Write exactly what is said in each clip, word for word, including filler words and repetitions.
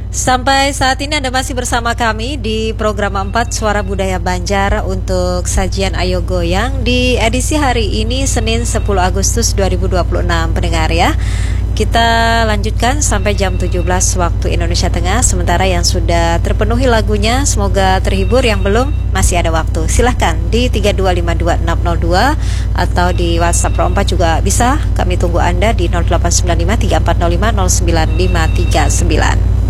Sampai saat ini Anda masih bersama kami di program empat Suara Budaya Banjar untuk sajian Ayo Goyang di edisi hari ini Senin sepuluh Agustus dua ribu dua puluh enam, pendengar ya. Kita lanjutkan sampai jam tujuh belas waktu Indonesia Tengah. Sementara yang sudah terpenuhi lagunya semoga terhibur, yang belum masih ada waktu. Silahkan di tiga dua lima dua enam nol dua atau di WhatsApp Pro empat juga bisa. Kami tunggu Anda di nol delapan sembilan lima tiga empat nol lima nol sembilan lima tiga sembilan.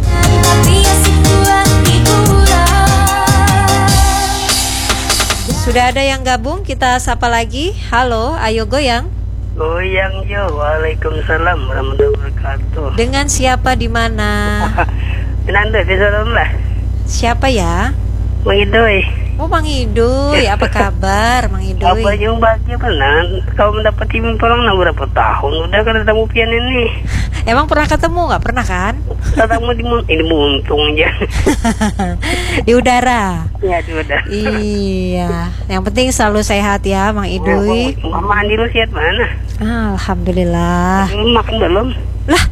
Sudah ada yang gabung, kita sapa lagi. Halo, Ayo Goyang. Goyang yo, waalaikumsalam warahmatullahi wabarakatuh. Dengan siapa di mana? Nanda Fisalam lah. Siapa ya? Mang Idoy. Oh, Mang Idoy, apa kabar Mang Idoy? Apa yang bahagia pernah? Kau mendapat tim orang nah berapa tahun udah kan ketemu pian ini. Emang pernah ketemu nggak? Pernah kan? Ketemu di ini buntung aja. Di udara. Ya di udara. Iya. Yang penting selalu sehat ya Mang Idoy. Oh, Mama Andi lu sehat mana? Alhamdulillah. Makan belum? Lah.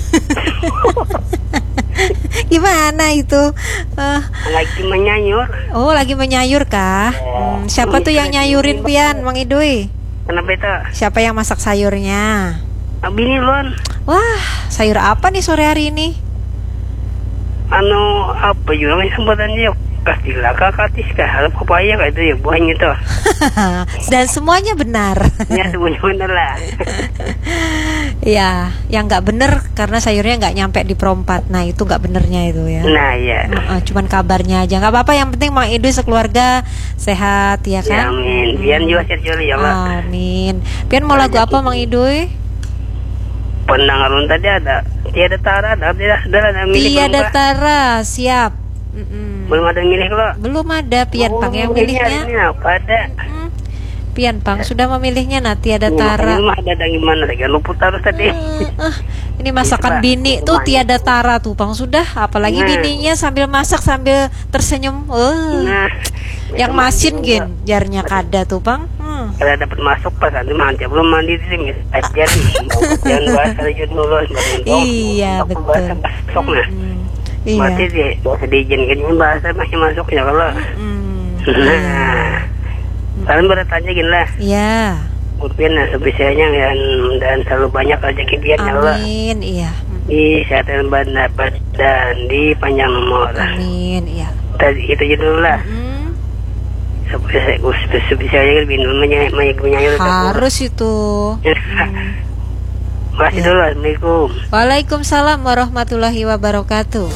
Gimana itu? Uh, lagi menyayur. Oh, lagi menyayur kah? Hmm, siapa tuh yang nyayurin pian, Mang Idoy? Kenapa itu? Siapa yang masak sayurnya? Bini Lon. Wah, sayur apa nih sore hari ini? Anu apa juga sebutannya? Kastilah, kakatis kah? Harap pepaya kah itu ya buahnya tuh. Dan semuanya benar. Ya semuanya benar lah. Ya, yang nggak bener karena sayurnya nggak nyampe di perompat. Nah itu nggak benernya itu ya. Nah ya. Uh, cuman kabarnya aja, nggak apa-apa. Yang penting Mang Idoy sekeluarga sehat ya kan. Ya, amin. Pian juga sehat juga ya Allah. Amin. Pian mau lagu apa Mang Idoy? Pendengaran tadi ada Tiada Tara, ada ada ada milik. Tiada Tara, siap. Mm-mm. Belum ada milik lo. Belum ada Pian oh, Pang yang milihnya. Pada. Mm-mm. Pian Pang sudah memilihnya nah Tiada Tara. Ini ada gimana lagi? Lu putar tadi. Uh, uh, ini masakan bini tuh Tiada Tara tuh Pang sudah. Apalagi nah. Bininya sambil masak sambil tersenyum. Uh. Nah. Yang masin gin jarnya kada tuh Pang. Hmm. Kalau dapat masuk pas nanti mandi belum mandi sih ajar jangan bahas aja dulu. Iya betul. Masuk nah. Iya. Mati sih bahasa diizinkan bahasa masih masuk ya kalau. Nah. Kalian bertanya gini lah. Iya. Mungkin nah sebisanya dan dan selalu banyak rezeki dia ya Allah. Amin, iya. Di kesehatan badan dan di panjang umur. Amin, iya. Tadi itu aja dulu lah. Sebisanya minumnya punya harus itu. Makasih dulu. Assalamualaikum. Waalaikumsalam warahmatullahi wabarakatuh.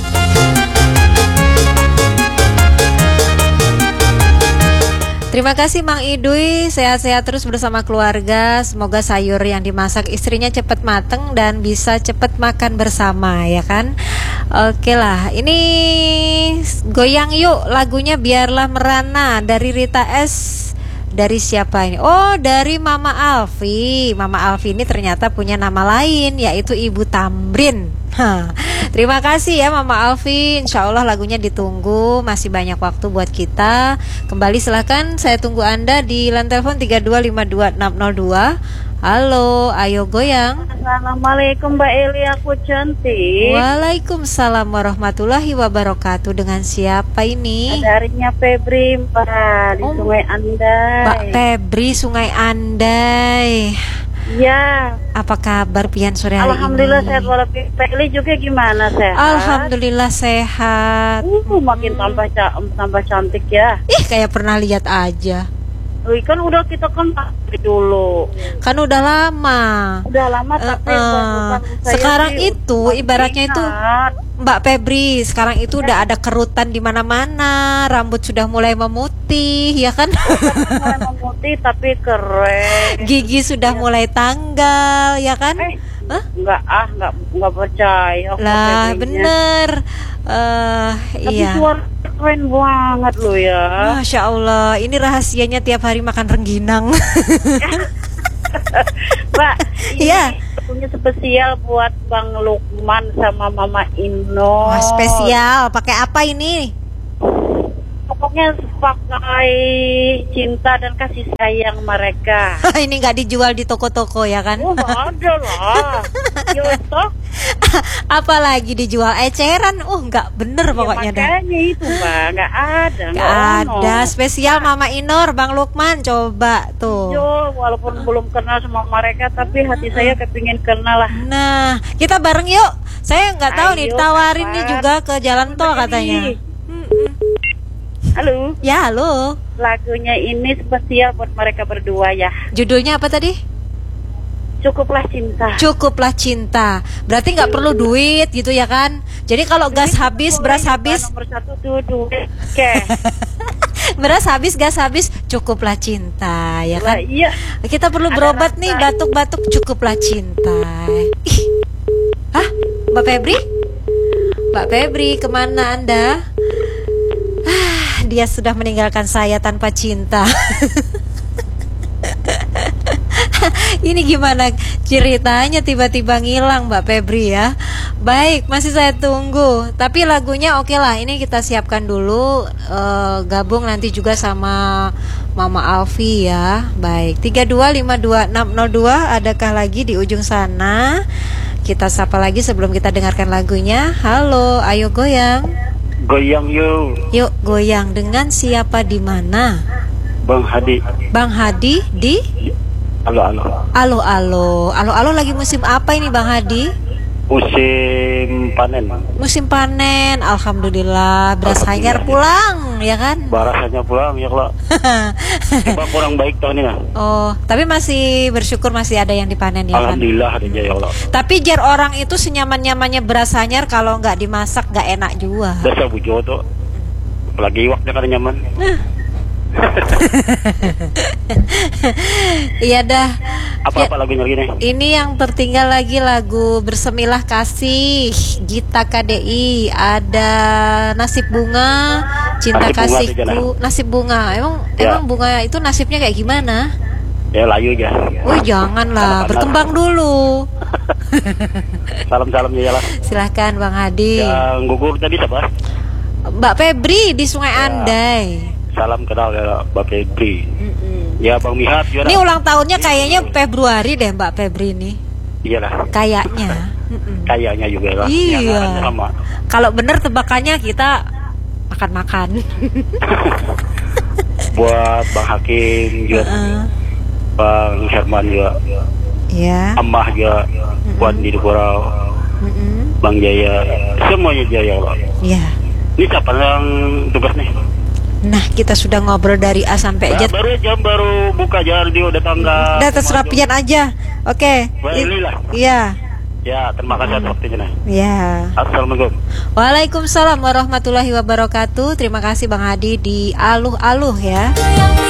Terima kasih Mang Idoy, sehat-sehat terus bersama keluarga. Semoga sayur yang dimasak istrinya cepat mateng dan bisa cepat makan bersama ya kan. Oke lah, ini goyang yuk lagunya Biarlah Merana dari Rita S. Dari siapa ini? Oh, dari Mama Alfi. Mama Alfi ini ternyata punya nama lain, yaitu Ibu Tamrin. Hah. Terima kasih ya Mama Alfi. Insya Allah lagunya ditunggu. Masih banyak waktu buat kita. Kembali silahkan, saya tunggu Anda di line telepon tiga dua lima dua enam nol dua. Halo, Ayo Goyang. Assalamualaikum Mbak Eli, aku cantik. Waalaikumsalam warahmatullahi wabarakatuh. Dengan siapa ini? Darinya Febri Mbak di oh, Sungai Andai. Mbak Febri Sungai Andai. Ya. Apa kabar Pian sore hari Alhamdulillah ini? Sehat walaupun Mbak Eli juga gimana sehat? Alhamdulillah sehat. Uh, makin tambah ca- tambah cantik ya. Ih, kayak pernah lihat aja. Wih, kan udah kita kontak dulu. Kan udah lama. Udah lama tapi uh, uh. sekarang itu ibaratnya itu Mbak Febri, sekarang itu ya. Udah ada kerutan di mana-mana, rambut sudah mulai memutih, ya kan? Mulai memutih tapi keren. Gigi sudah ya. Mulai tanggal, ya kan? Eh, huh? Enggak ah, enggak enggak percaya. Lah, bener. Uh, tapi iya. Suara keren banget lo ya. Masya Allah, ini rahasianya tiap hari makan rengginang. Mbak, ini ya. punya spesial buat Bang Lukman sama Mama Ino. Wah, spesial, pakai apa ini? Pokoknya pakai cinta dan kasih sayang mereka. Ini nggak dijual di toko-toko ya kan? Oh, nggak ada lah. Yo, toh Apalagi dijual eceran, uh nggak bener pokoknya ya, dah. makanya itu mbak, nggak ada, Nggak ada spesial Mama Inor, Bang Lukman coba tuh. Yo, walaupun belum kenal sama mereka, tapi hati saya kepingin kenal lah. Nah, kita bareng yuk. Saya nggak tahu nih, Ayo, tawarin kapan? nih juga ke jalan tol katanya. Halo, Ya, halo. lagunya ini spesial buat mereka berdua ya. Judulnya apa tadi? Cukuplah cinta. Cukuplah cinta. Berarti nggak perlu duit gitu ya kan? Jadi kalau gas habis, beras habis, Nomor satu tuh duit. Oke. beras habis, gas habis, cukuplah cinta ya Lah, kan? iya. Kita perlu Ada berobat rasa. nih, batuk-batuk, cukuplah cinta. Ih. Hah? Mbak Febri? Mbak Febri, kemana Anda? Ah, dia sudah meninggalkan saya tanpa cinta. Ini gimana ceritanya tiba-tiba ngilang Mbak Febri ya. Baik, masih saya tunggu. Tapi lagunya oke lah. Ini kita siapkan dulu, eh, gabung nanti juga sama Mama Alfi ya. Baik, tiga dua lima dua enam nol dua. Adakah lagi di ujung sana? Kita sapa lagi sebelum kita dengarkan lagunya. Halo, ayo goyang. Goyang yuk, Yuk goyang dengan siapa di mana? Bang Hadi. Bang Hadi di Halo, halo. Alo alo. Alo alo lagi musim apa ini Bang Hadi? Musim panen. Musim panen. Alhamdulillah, beras hanyar pulang ya kan? Barasanya pulang ya kalau. Coba kurang baik tahun ini. Nah. Oh, tapi masih bersyukur masih ada yang dipanen ya kan? Alhamdulillah ada ya Allah. Tapi jar orang itu senyaman-nyamannya beras hanyar kalau nggak dimasak nggak enak juga. Dasar bujo tuh. Apalagi waktu kan nyaman. Iya dah. Apa-apa lagunya lagi nih? Ini yang tertinggal lagi lagu Bersemilah Kasih Gita K D I. Ada Nasib Bunga, Cinta Nasib Bunga Kasihku. aja lah. Nasib Bunga. Emang Ya. emang bunga itu nasibnya kayak gimana? Ya layu aja. Wih janganlah, Anak-anak. berkembang dulu. Salam-salam ya lah. Silahkan Bang Hadi. Yang gugur tadi siapa? Mbak Febri di Sungai Ya. Andai. Salam kenal ya Mbak Febri. Ya Bang Mihat juga. Ini ulang tahunnya kayaknya Februari deh Mbak Febri nih. Iyalah. Kayaknya. Mm-mm. Kayaknya juga lah. Iya. Yang sama. Kalau bener tebakannya kita makan-makan. Buat Bang Hakim juga, Heeh. Bang Herman juga, Ya. Amah juga, Wan di Dukurau, Mm-mm. Bang Jaya, semuanya Jaya Allah. Ya. Ini siapa yang tugas nih? Nah, kita sudah ngobrol dari A sampai Ba- Z. baru jam baru buka jar dia udah tangga. Udah terserah pian aja. Oke. Alhamdulillah. Iya. Ya, terima kasih atas waktunya. Nah. Iya. Assalamualaikum. Waalaikumsalam warahmatullahi wabarakatuh. Terima kasih Bang Hadi di Aluh-Aluh ya.